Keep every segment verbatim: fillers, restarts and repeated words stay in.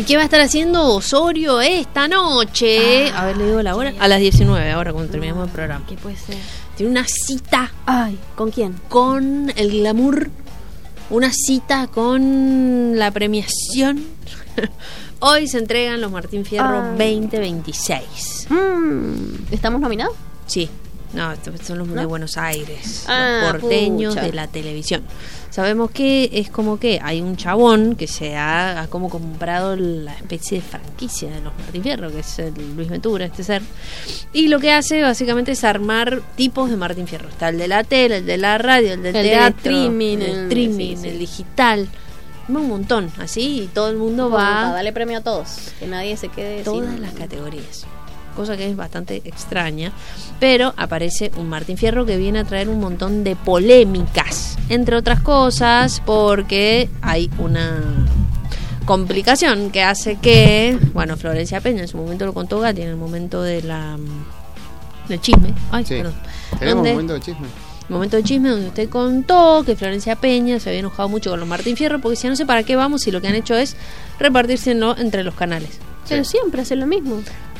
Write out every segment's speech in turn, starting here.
¿Y qué va a estar haciendo Osorio esta noche? Ah, a ver, le digo la hora. A las diecinueve, ahora cuando terminemos el programa. ¿Qué puede ser? Tiene una cita. Ay, ¿con quién? Con el glamour. Una cita con la premiación. Hoy se entregan los Martín Fierro Ay. veinte veintiséis. Mm, ¿Estamos nominados? Sí. No, estos son los ¿No? de Buenos Aires. Ah, los porteños pucha. de la televisión. Sabemos que es como que hay un chabón que se ha, ha como comprado la especie de franquicia de los Martín Fierro, que es el Luis Ventura, este ser. Y lo que hace básicamente es armar tipos de Martín Fierro. Está el de la tele, el de la radio, el del el teatro, de streaming, el, el streaming, sí, sí. el digital. Un montón, así, y todo el mundo Como va... Para darle premio a todos, que nadie se quede todas sin... las categorías. Cosa que es bastante extraña, pero aparece un Martín Fierro que viene a traer un montón de polémicas, entre otras cosas porque hay una complicación que hace que, bueno, Florencia Peña en su momento lo contó Gatti en el momento de la del chisme. Ay, sí. perdón. Tenemos ¿Dónde? un momento de chisme. Momento de chisme donde usted contó que Florencia Peña se había enojado mucho con los Martín Fierro porque decía, no sé para qué vamos si lo que han hecho es repartírselo entre los canales. Pero Sí. siempre hacen lo mismo.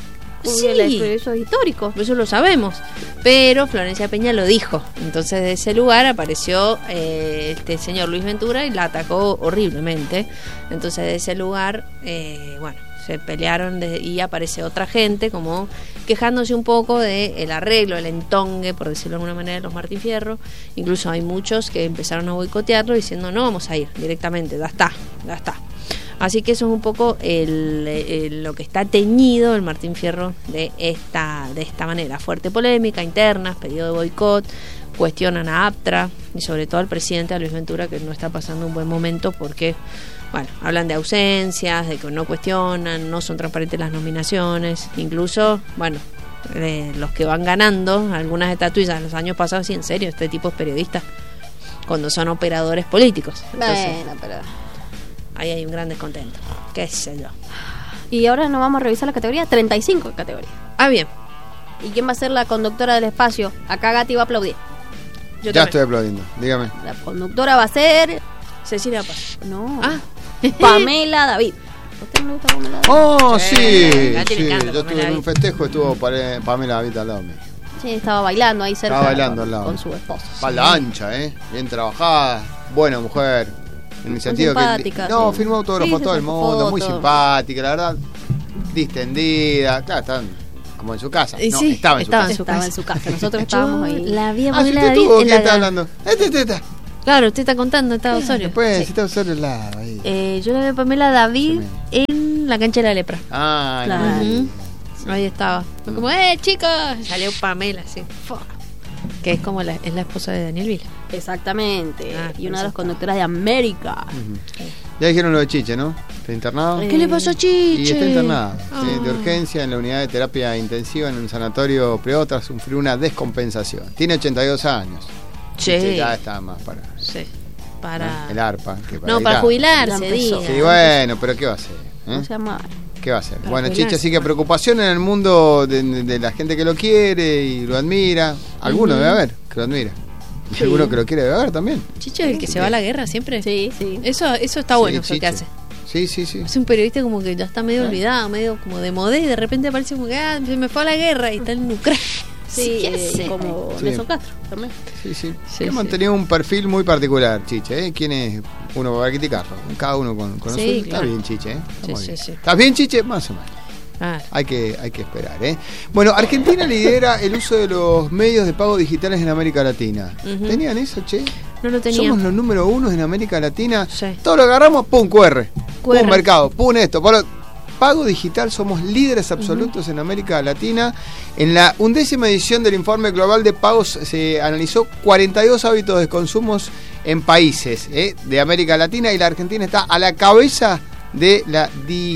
Sí, eso es histórico. Eso lo sabemos, pero Florencia Peña lo dijo. Entonces de ese lugar apareció eh, este señor Luis Ventura y la atacó horriblemente. Entonces de ese lugar, eh, bueno, se pelearon de, y aparece otra gente como quejándose un poco de el arreglo, el entongue, por decirlo de alguna manera, de los Martín Fierro. Incluso hay muchos que empezaron a boicotearlo diciendo no vamos a ir directamente, ya está, ya está. Así que eso es un poco el, el, lo que está teñido el Martín Fierro de esta, de esta manera. Fuerte polémica, internas, pedido de boicot, cuestionan a APTRA y sobre todo al presidente, a Luis Ventura, que no está pasando un buen momento porque, bueno, hablan de ausencias, de que no cuestionan, no son transparentes las nominaciones, incluso, bueno, eh, los que van ganando algunas estatuillas en los años pasados, sí, en serio, este tipo es periodista, cuando son operadores políticos. Entonces, bueno, pero... ahí hay un gran descontento, qué sé yo. Y ahora nos vamos a revisar la categoría, treinta y cinco categorías. Ah, bien. ¿Y quién va a ser la conductora del espacio? Acá Gatti va a aplaudir. Yo ya también. estoy aplaudiendo, dígame. La conductora va a ser... Cecilia Paz. No. Ah. Pamela David. ¿A usted no le gusta Pamela David? Oh, Sí, sí, Gatti le sí. encanta Yo Pamela estuve en David. un festejo, estuvo Pare- Pamela David al lado mío. Sí, estaba bailando ahí cerca. Estaba bailando con, al lado. con su esposo. Espalda ancha, ¿eh? Bien trabajada, buena mujer. En el sentido simpática, que. No, sí. firmó autógrafo Sí, a se todo el sacó mundo, muy fotos. simpática, la verdad. Distendida, claro, están como en su casa. Y No, sí, estaba en su estaba casa. en su Estaba casa. en su casa. Nosotros estábamos ahí. La vi a Ah, si Pamela usted David tuvo, en ¿quién está la... hablando? Este, este, este. Claro, usted está contando, está Osorio. Después, Sí. si está Osorio al lado ahí. Eh, yo la vi a Pamela David Sí, en la cancha de la lepra. Ah, Claro. no. Ujú. Ahí estaba. Fue como, ¡eh, chicos! Salió Pamela, así. Fua. Que es como la, es la esposa de Daniel Vila. Exactamente. Ah, y una de eso las está. conductoras de América. Ujú. Ya dijeron lo de Chiche, ¿no? Está internado. Eh, ¿Qué le pasó a Chiche? Y está internado, sí, Ah. de urgencia en la unidad de terapia intensiva en un sanatorio privado tras sufrir una descompensación. Tiene ochenta y dos años. Sí. Chiche ya está más para Sí. Para... el arpa. Que para No, para gritar. jubilarse, Ya empezó. diga. Sí, bueno, pero ¿qué va a hacer? ¿Eh? No se llama. ¿Qué va a hacer? Para Bueno, jubilarse. Chiche, así que preocupación en el mundo de, de- de la gente que lo quiere y lo admira. Alguno Ujú. debe haber que lo admira. Y Sí. alguno que lo quiere debe haber también. Chiche es el que se va a la guerra siempre. Sí, sí. Eso, eso está bueno, Sí, eso que Chiche. hace. Sí, sí, sí. Es un periodista como que ya está medio ¿Eh? olvidado, medio como de modé y de repente aparece como que ah, se me fue a la guerra y está en Ucrania. Sí, ¿qué eh, hace? como Sí. Nelson Castro también. Sí, sí. Sí, ha sí. mantenido un perfil muy particular, Chiche. ¿eh? ¿Quién es uno para criticarlo? Cada uno con, con lo Sí, suyo. Está claro. bien, Chiche. ¿eh? Está Sí, muy sí, bien. sí. ¿Estás bien, Chiche? Más o menos. Ah, Hay que, hay que esperar. ¿eh? Bueno, Argentina lidera el uso de los medios de pago digitales en América Latina. Ujú. ¿Tenían eso, che? no lo tenía. Somos los número uno en América Latina. Sí. Todo lo agarramos, pum, Q R. Q R. Pum, mercado, pum, esto. Por lo- pago digital, somos líderes absolutos en América Latina. En la undécima edición del informe global de pagos se analizó cuarenta y dos hábitos de consumos en países ¿eh? de América Latina y la Argentina está a la cabeza de la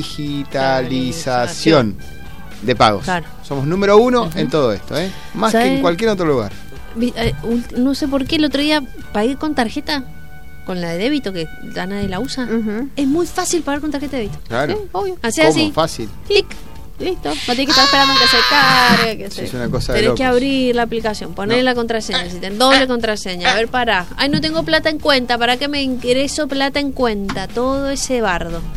digitalización de pagos. Claro. Somos número uno Ujú. en todo esto, ¿eh? más ¿Sabe? que en cualquier otro lugar. Vi- eh, ult- No sé por qué el otro día pagué con tarjeta, con la de débito que ya nadie la usa. Ujú. Es muy fácil pagar con tarjeta de débito. Claro. Sí, obvio. Así ¿Cómo? así. Fácil. Clic. Listo. No tiene que estar esperando que se cargue, que Sí, se... es una cosa de Tenés locos. que abrir la aplicación, poner No. la contraseña, si tenés doble contraseña, a ver, pará. Ay, no tengo plata en cuenta, ¿para qué me ingreso plata en cuenta? Todo ese bardo.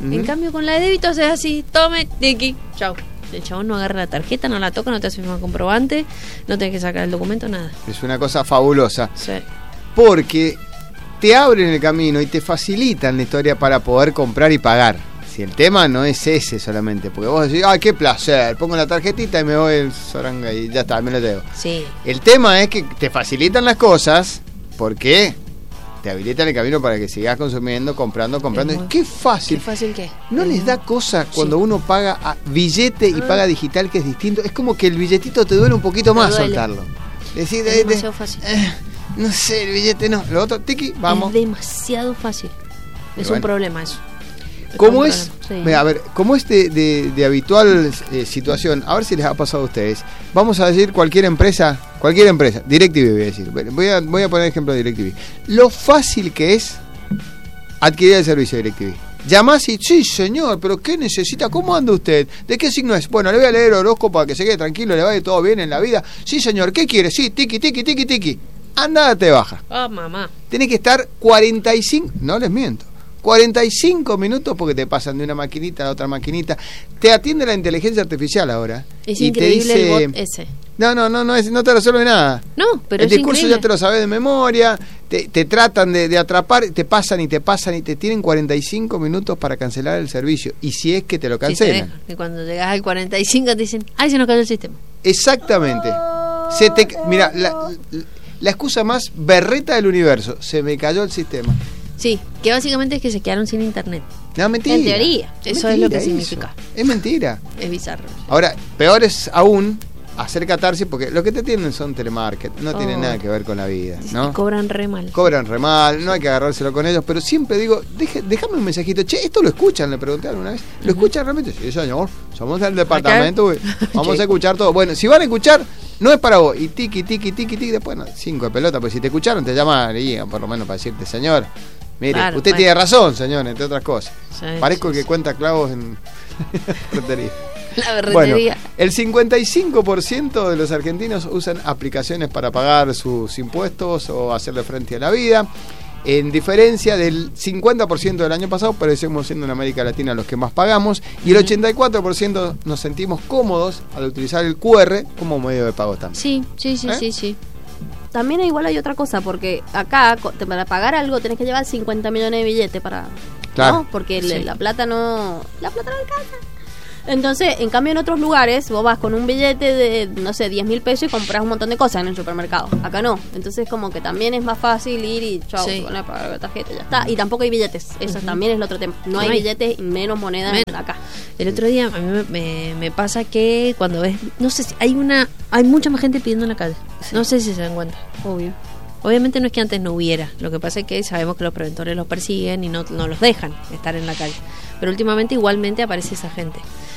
Ujú. En cambio, con la de débito haces así, tome, tiki, chau. El chabón no agarra la tarjeta, no la toca, no te hace firmar comprobante, no tenés que sacar el documento, nada. Es una cosa fabulosa. Sí. Porque te abren el camino y te facilitan la historia para poder comprar y pagar. Si el tema no es ese solamente, porque vos decís, ¡ay, qué placer! Pongo la tarjetita y me voy el zoranga y ya está, me lo llevo. Sí. El tema es que te facilitan las cosas porque te habilitan el camino para que sigas consumiendo, comprando, comprando. Es muy- ¡Qué fácil! ¿Qué fácil que es? ¿No Es les muy- da cosa cuando Sí. uno paga a billete y Ah. paga digital, que es distinto? Es como que el billetito te duele un poquito Te más duele. soltarlo. Decir, Es eh, de- demasiado fácil. eh, no sé, el billete no. Lo otro, tiki, vamos. Es demasiado fácil. Es bueno. un problema eso. ¿Cómo un es? problema. Mira, a ver, ¿cómo es de, de- de habitual eh, situación? A ver si les ha pasado a ustedes. Vamos a decir cualquier empresa, cualquier empresa, DirecTV voy a decir. Bueno, Voy a, voy a poner ejemplo de DirecTV. Lo fácil que es adquirir el servicio de DirecTV. Llamás y, sí señor, pero ¿qué necesita? ¿Cómo anda usted? ¿De qué signo es? Bueno, le voy a leer el horóscopo para que se quede tranquilo, le vaya todo bien en la vida. Sí señor, ¿qué quiere? Sí, tiki, tiki, tiki, tiki. Anda, te baja. Ah, mamá. Tenés que estar cuarenta y cinco, no les miento, cuarenta y cinco minutos porque te pasan de una maquinita a la otra maquinita. Te atiende la inteligencia artificial ahora. Es y increíble te dice, el bot ese. No, no, no, no, es, no te resuelve nada. No, pero el es discurso increíble. ya te lo sabes de memoria, te, te tratan de, de atrapar, te pasan y te pasan y te tienen cuarenta y cinco minutos para cancelar el servicio. Y si es que te lo Sí, te cancelan. dejan. Y cuando llegas al cuarenta y cinco te dicen, ay, se nos cayó el sistema. Exactamente. Se te, mira, la, la excusa más berreta del universo, se me cayó el sistema. Sí, que básicamente es que se quedaron sin internet. No, mentira. En teoría. Eso es lo que Mentira significa. eso. Es mentira. Es bizarro. Ahora, peor es aún hacer catarse porque lo que te tienen son telemarket, no Oh. tienen nada que ver con la vida, Y ¿no? cobran re mal. Cobran re mal, no hay que agarrárselo con ellos, pero siempre digo, deje- déjame un mensajito, che, ¿esto lo escuchan? Le pregunté alguna vez, ¿lo escuchan realmente? Sí, señor, somos del departamento, güey. Vamos Sí. a escuchar todo. Bueno, si van a escuchar, no es para vos, y tiki, tiki, tiki, tiki, después no, cinco de pelota, pues si te escucharon te llamarían por lo menos para decirte, señor, mire, Claro, usted bueno. tiene razón, señor, entre otras cosas. Sí, Parezco sí, el que sí. cuenta clavos en ferretería. La Bueno, berretería. el cincuenta y cinco por ciento de los argentinos usan aplicaciones para pagar sus impuestos o hacerle frente a la vida. En diferencia del cincuenta por ciento del año pasado, pero seguimos siendo en América Latina los que más pagamos. Y el ochenta y cuatro por ciento nos sentimos cómodos al utilizar el Q R como medio de pago también. Sí, sí, sí, ¿Eh? sí, sí. También igual hay otra cosa, porque acá co- te- para pagar algo tenés que llevar cincuenta millones de billetes para... Claro. ¿no? Porque le- Sí. la plata no... La plata no alcanza. Entonces, en cambio en otros lugares, vos vas con un billete de, no sé, diez mil pesos y compras un montón de cosas en el supermercado. Acá no. Entonces como que también es más fácil ir y chao, Sí. se van a pagar la tarjeta y ya está. Y tampoco hay billetes. Eso Ujú. también es el otro tema. No, No hay, hay. billetes y menos moneda Menos. acá. El otro día a mí me, me- me pasa que cuando ves, no sé si hay una, hay mucha más gente pidiendo en la calle. No sé si se dan cuenta. Obvio. Obviamente no es que antes no hubiera, lo que pasa es que sabemos que los preventores los persiguen y no, no los dejan estar en la calle. Pero últimamente igualmente aparece esa gente.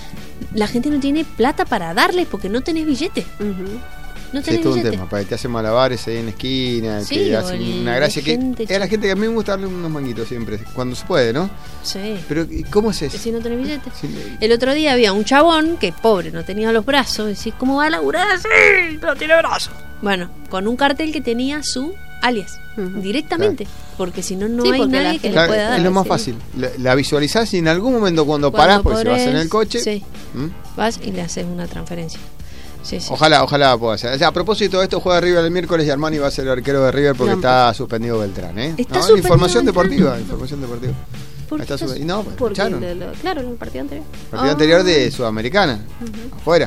La gente no tiene plata para darles porque no tenés billete. Ujú. No Sí, tenés es todo un billete. tema, para que te hacen malabares ahí en la esquina, Sí, que o hacen el- una gracia hay que gente es la que- gente que a mí me gusta darle unos manguitos siempre, cuando se puede, ¿no? Sí. Pero ¿y ¿cómo es eso? Si no tenés billete. Sí, El otro día había un chabón que pobre, no tenía los brazos. Decís, ¿cómo va a laburar así? No tiene brazos. Bueno, con un cartel que tenía su alias. Ujú. Directamente. Porque si no, no Sí, hay porque la nadie que gente- le Claro, pueda dar. es lo más sí. fácil. La, la visualizás y en algún momento cuando, Cuando parás, porque si vas en podés, el coche, sí. ¿m? Vas y le haces una transferencia. Sí, sí. ojalá, ojalá pueda hacer. O sea, a propósito de esto, juega River el miércoles y Armani va a ser el arquero de River porque No, está suspendido Beltrán, ¿eh? Está No, suspendido información Beltrán. deportiva, información deportiva. ¿Por qué Está estás- suspe- y no, pues, Porque echaron. lo- lo- claro, en el partido anterior. Partido Ah. anterior de Sudamericana, afuera.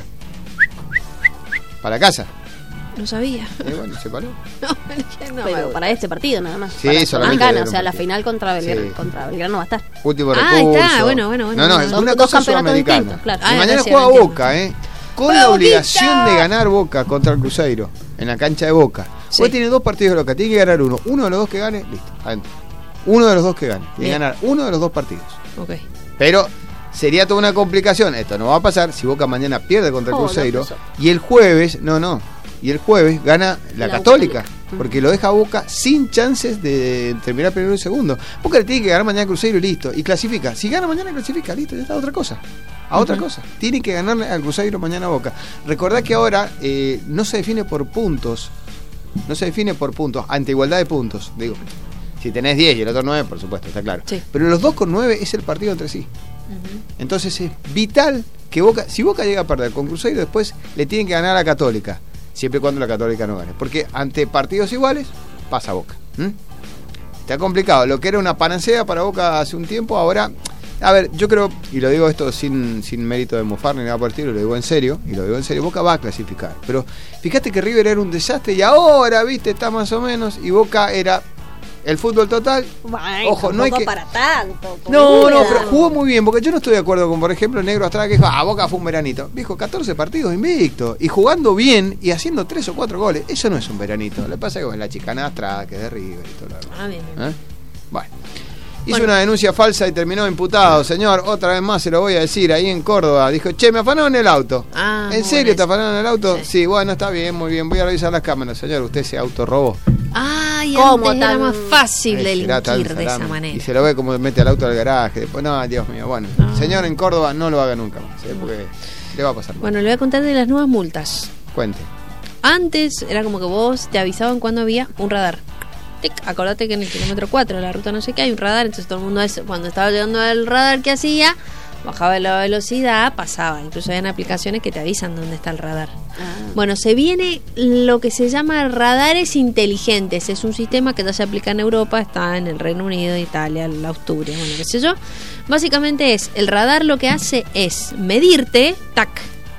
Para casa. No sabía. Y bueno, se paró. No, es que no me Pero gusta. para este partido nada más. Sí, para solamente Sudamericana, era o un sea, la partido. final contra Belgrano, Sí. contra Belgrano va a estar. Último Ah, recurso. está, bueno, bueno, bueno, No, no, bueno. es Son una dos cosa campeonatos sudamericana. distintos, claro. Y Ah, mañana gracias, juega entiendo. Boca, ¿eh? Con ¡Juega la Boquita! obligación de ganar Boca contra el Cruzeiro en la cancha de Boca. Sí. Hoy tiene dos partidos de Boca, tiene que ganar uno. Uno de los dos que gane, listo, adentro. Uno de los dos que gane. Tiene que Bien. ganar uno de los dos partidos. Ok. Pero sería toda una complicación. Esto no va a pasar si Boca mañana pierde contra el Oh, no, Cruzeiro. eso. Y el jueves, no, no. Y el jueves gana la, La Católica. Católica. Porque lo deja a Boca sin chances de terminar primero y segundo. Boca le tiene que ganar mañana al Cruzeiro y listo. Y clasifica. Si gana mañana, clasifica, listo, ya está, a otra cosa. A otra Ujú. cosa. Tiene que ganarle al Cruzeiro mañana a Boca. Recordá que ahora eh, no se define por puntos. No se define por puntos, ante igualdad de puntos, digo. Si tenés diez y el otro nueve, por supuesto, está claro. Sí. Pero los dos con nueve es el partido entre sí. Uh-huh. Entonces es vital que Boca, si Boca llega a perder con Cruzeiro, después le tienen que ganar a Católica, siempre y cuando la Católica no gane. Porque ante partidos iguales, pasa Boca. ¿Mm? Está complicado. Lo que era una panacea para Boca hace un tiempo, ahora... A ver, yo creo, y lo digo esto sin, sin mérito de mofar ni nada por el estilo, lo digo en serio, y lo digo en serio, Boca va a clasificar. Pero fíjate que River era un desastre y ahora, viste, está más o menos, y Boca era el fútbol total. Bueno, ojo, no hay que... para tanto. No, no, pero jugó muy bien, porque yo no estoy de acuerdo con, por ejemplo, el negro Astrada que dijo, ah, Boca fue un veranito. Dijo, catorce partidos invicto, y jugando bien, y haciendo tres o cuatro goles. Eso no es un veranito. Lo que pasa es que con la chicana Astrada, que es de River y todo lo demás. Ah, bien, bien. ¿Eh? Bueno. Hizo bueno. una denuncia falsa y terminó imputado, señor. Otra vez más se lo voy a decir, ahí en Córdoba. Dijo, che, me afanaron el auto. Ah, ¿En serio te afanaron el auto? Sí. sí, bueno, está bien, muy bien. Voy a revisar las cámaras. Señor, usted se auto robó. Ay, ¿Cómo antes tan... era más fácil delinquir tan de esa manera. Y se lo ve como mete el auto al garaje. Después, no, Dios mío. Bueno, no. Señor, en Córdoba no lo haga nunca más, ¿eh? Porque le va a pasar mal. Bueno, le voy a contar de las nuevas multas. Cuente. Antes era como que vos te avisaban cuando había un radar. Tic, acordate que en el kilómetro cuatro, la ruta no sé qué, hay un radar, entonces todo el mundo es, cuando estaba llegando al radar, ¿qué hacía? Bajaba la velocidad, pasaba. Incluso hay aplicaciones que te avisan dónde está el radar. Ah. Bueno, se viene lo que se llama radares inteligentes. Es un sistema que ya se aplica en Europa, está en el Reino Unido, Italia, Asturias, bueno, qué sé yo. Básicamente es, el radar lo que hace es medirte, tac,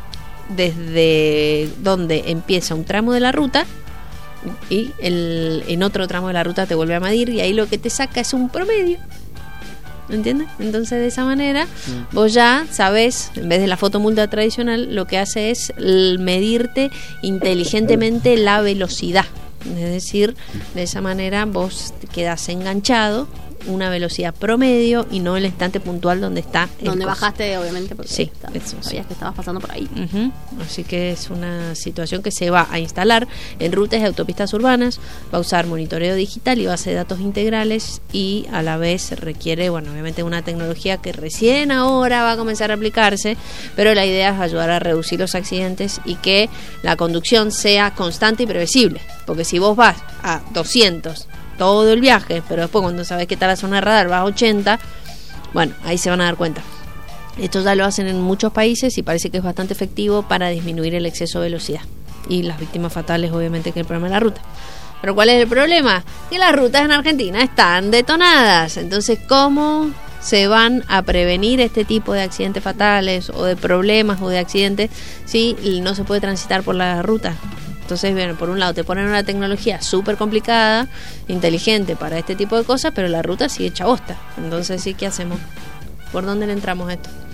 desde donde empieza un tramo de la ruta, y el, en otro tramo de la ruta te vuelve a medir, y ahí lo que te saca es un promedio. ¿Entiendes? Entonces de esa manera mm. vos ya sabés, en vez de la fotomulta tradicional, lo que hace es medirte inteligentemente la velocidad. Es decir, de esa manera vos quedás enganchado una velocidad promedio y no el instante puntual donde está el donde coso. Bajaste, obviamente, porque sí, está, eso, sabías sí. que estabas pasando por ahí. Uh-huh. Así que es una situación que se va a instalar en rutas y autopistas urbanas, va a usar monitoreo digital y base de datos integrales, y a la vez requiere, bueno, obviamente una tecnología que recién ahora va a comenzar a aplicarse, pero la idea es ayudar a reducir los accidentes y que la conducción sea constante y previsible, porque si vos vas a doscientos todo el viaje, pero después cuando sabes que está la zona de radar vas a ochenta, bueno, ahí se van a dar cuenta. Esto ya lo hacen en muchos países y parece que es bastante efectivo para disminuir el exceso de velocidad y las víctimas fatales, obviamente, que es el problema de la ruta. Pero ¿cuál es el problema? Que las rutas en Argentina están detonadas. Entonces, ¿cómo se van a prevenir este tipo de accidentes fatales o de problemas o de accidentes si no se puede transitar por la ruta? Entonces, bueno, por un lado te ponen una tecnología súper complicada, inteligente para este tipo de cosas, pero la ruta sigue hecha bosta. Entonces, sí, ¿qué hacemos? ¿Por dónde le entramos a esto?